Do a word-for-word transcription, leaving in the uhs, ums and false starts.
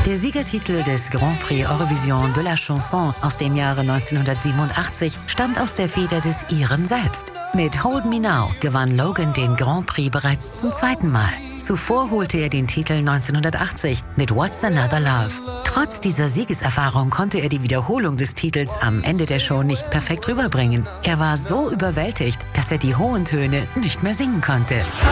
Der Siegertitel des Grand Prix Eurovision de la Chanson aus dem Jahre neunzehnhundertsiebenundachtzig stammt aus der Feder des Iren selbst. Mit Hold Me Now gewann Logan den Grand Prix bereits zum zweiten Mal. Zuvor holte er den Titel neunzehnhundertachtzig mit What's Another Love. Trotz dieser Siegeserfahrung konnte er die Wiederholung des Titels am Ende der Show nicht perfekt rüberbringen. Er war so überwältigt, dass er die hohen Töne nicht mehr singen konnte.